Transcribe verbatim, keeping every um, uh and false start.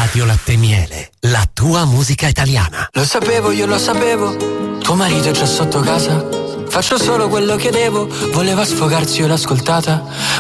Radio Latte e Miele, la tua musica italiana. Lo sapevo, io lo sapevo, tuo marito è già sotto casa. Faccio solo quello che devo, voleva sfogarsi, io l'ho ascoltata.